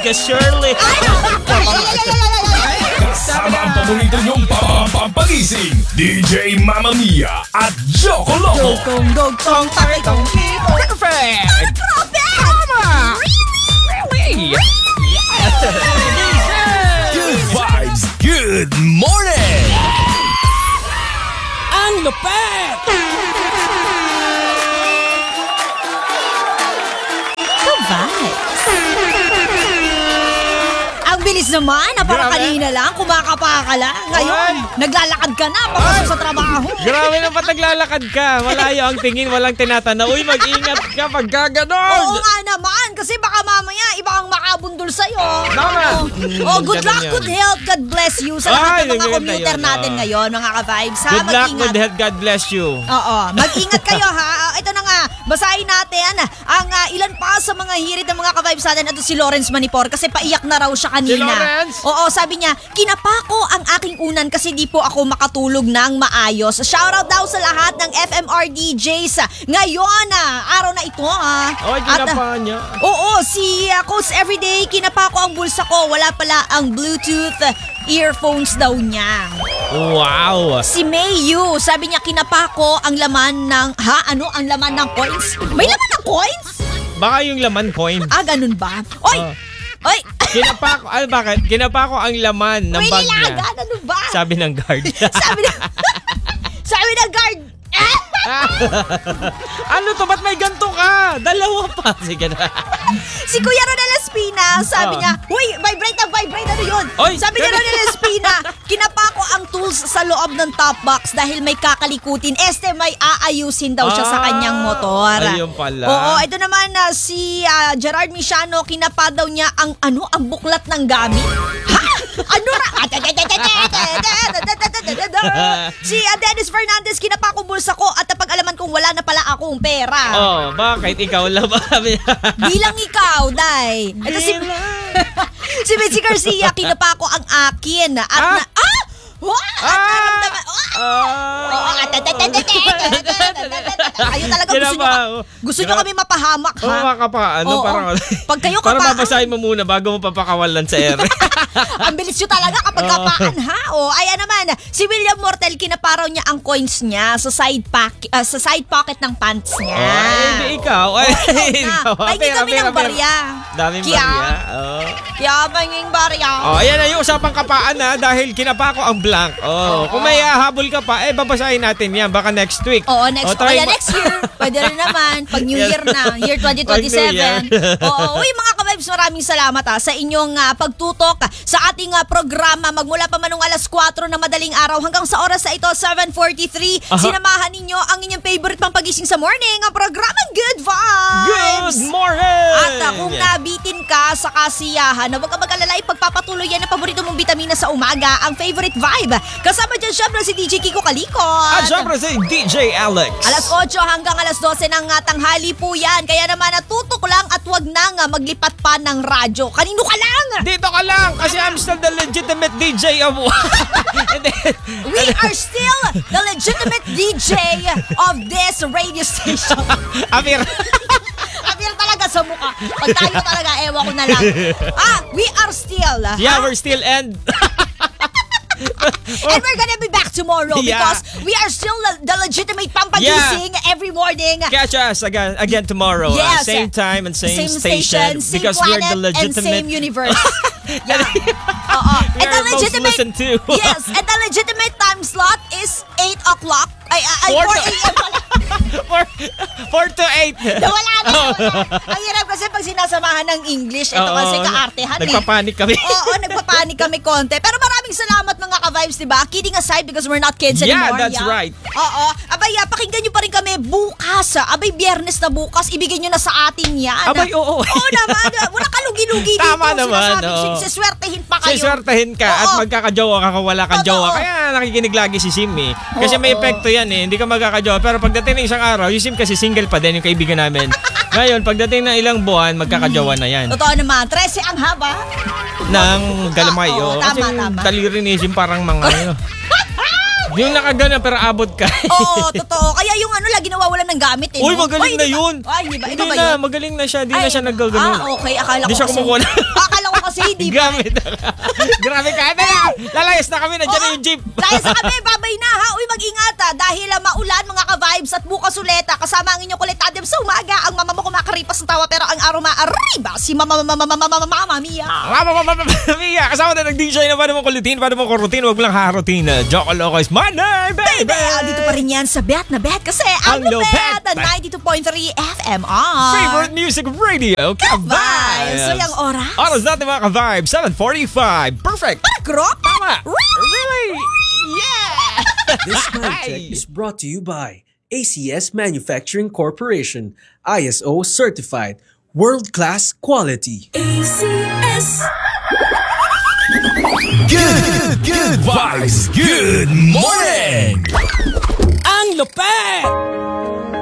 ka, Shirley. Kasama ang paborito niyong pampagising, DJ Mamma Mia at Joko Loco. Dugtong, takitong, perfect. Tama. Really? Yes. Good vibes, good morning. Ang lupet. Ang bilis naman, kanina lang, kumakapa ka lang. Ngayon, naglalakad ka na, papasok sa trabaho. Grabe na ba't naglalakad ka? Malayo ang tingin, walang tinatanaw. Uy, mag-ingat ka pag gaganon. Oo nga naman, kasi baka mamaya iba ang makabundol sa'yo. Tama. Good luck, good health, God bless you sa lahat ng mga yun commuter na yun, natin ngayon, mga ka-vibes. Ha? Good luck, Mag-ingat. good health, God bless you. Oo, mag-ingat kayo ha. Ito na nga, basahin natin ang ilan pa sa mga hirit ng mga ka-vibes natin. Ito si Lawrence Manipor kasi paiyak na raw siya kanina. Si Lawrence? Oo, sabi niya, kinapa ko ang aking unan kasi di po ako makatulog ng maayos. Shoutout daw sa lahat ng FMR DJs. Ngayon, araw na ito ha. Oy, kinapa niya. Oo, si Coach Everyday, kinapa ko ang bulsa ko. Wala pala ang Bluetooth earphones daw niya. Wow. Si Mayu, sabi niya kinapa ko ang laman ng, ang laman ng coins? May laman ng coins? Baka yung laman coin. Ganun ba? Oy! Oy! Kinapa ko, bakit? Kinapa ko ang laman ng May bag niya. nilaga, ano ba? Sabi ng guard. sabi ng guard, Ano to? Ba't may ganto ka? Dalawa pa. Sige na. si Kuya Ronel Espina, sabi niya, huy, vibrate, ano yun? Oy, Sabi ni Ronel Espina, kinapa ko ang tools sa loob ng top box dahil may kakalikutin. May aayusin daw siya sa kanyang motor. Ayun pala. Oo, ito naman si Gerard Misiano, kinapa daw niya ang buklat ng gamit. Ha? Ano ra? Si Dennis Fernandez, kinapa ko bulsa ko at napag-alaman kong wala na pala akong pera. Bakit? Ikaw lang ba? Bilang ikaw, Day. Ito si Betsy Garcia, kinapa ko ang akin. At kayo talaga gusto nyo kami mapahamak, ha? Parang pag kayo parang kapaan, babasahin mo muna bago mo papakawalan sa ere. ang bilis nyo talaga kapag kapaan, ha? Ayan naman, si William Mortel, kinaparaw niya ang coins niya sa side pocket ng pants niya. Hindi ikaw. Pahingi kami ng barya. Daming barya. Kaya pahinging barya. Ayan na yung usapang kapaan na dahil kinapa ko ang blank. Kung may habol ka pa, babasahin natin yan. Baka next week. Next year. Pwede rin naman. Pag New Year na. Year 2027. Uy, mga ka-vibes, maraming salamat sa inyong pagtutok sa ating programa. Magmula pa manong alas 4 na madaling araw hanggang sa oras na ito, 7:43. Sinamahan ninyo ang inyong favorite pang pagising sa morning, ang programang Good Vibes. Good morning! At kung nabitin ka sa kasiyahan, huwag ka mag-alala, ipagpapatuloy yan ang paborito mong bitamina sa umaga, ang favorite vibe. Kasama dyan syempre si DJ Kiko Kalikot. At syempre si DJ Alex. Alas 8 hanggang alas 12 ng tanghali po yan. Kaya naman natutok lang at wag nang maglipat pa ng radyo. Kanino ka lang? Dito ka lang kasi I'm still the legitimate DJ of... We are still the legitimate DJ of this radio station. Amir. Amir talaga sa mukha. Pag tayo talaga, ewan ko na lang. We are still. Yeah, we're still and we're gonna be back tomorrow because we are still the legitimate pampagising every morning. Catch us again tomorrow. Yes. Same time and same station. Same because planet we're the legitimate... and same universe. We and are most listened to. Yes, and the legitimate time slot is 8 o'clock. 4 a.m. pala. 4 to 8. Wala na. Ang hirap kasi pag sinasamahan ng English, ito kasi kaartehan Nagpapanik kami. Nagpapanik kami konti. Pero maraming salamat mga ka-vibes, diba? Kidding aside because we're not kids anymore. Yeah, that's right. Abay, pakinggan nyo pa rin kami bukas. Abay, Biyernes na bukas. Ibigay nyo na sa atin yan. Abay, oo. Oo naman. Wala kalugi-lugi dito. Tama naman. Siswertehin pa kayo. Siswertehin ka at magkakajowa ka kung wala kang jowa. Kaya nakikinig lagi si Sim eh. Kasi may epekto yan eh. Hindi ka magkakajowa. Pero pagdating ng isang araw, yung Sim kasi single pa din yung kaibigan namin. Ngayon, pagdating ng ilang buwan, magkakajowa na yan. Totoo naman. 13 ang haba. Ng galamay. Kasi tama. taliri ni Sim parang mga yung nakagana pero abot ka. Totoo. Kaya yung lagi nawawalan ng gamit eh. Uy, magaling na yun. Ay, hindi ba? Iba ba na, yun? magaling na siya. Di na siya naggaganon. Okay. Akala ko Di siya kumukuha. Akala ko kasi hindi ba? Gamit. Grabe ka. Lalayas na kami. Nandiyan na yung jeep. Layas na kami. Babay na ha. Uy, mag-ingat ha. Dahil maulan mga ka-vibes at bukas ulit kasama ang inyong kulit Adam sa umaga. Ang mama mo kumakaripas ng tawa pero ang araw maariba si Mama Mia. Mia, kasama na nag-DJ na paano mo kulitin, paano mo kurutin, wag mo lang harutin. Joko Loco is Manay, baby! Dito pa rin yan sa Bet na Bet kasi ang Lupet, 92.3 FM on Favorite Music Radio, Ka-Vibes. So yung oras? Oras natin mga ka-vibes, 7:45. Perfect! Crop? Tama! Really? Yeah! This time check is brought to you by ACS Manufacturing Corporation, ISO certified, world-class quality. ACS. Good vibes, good morning! Ang lupet!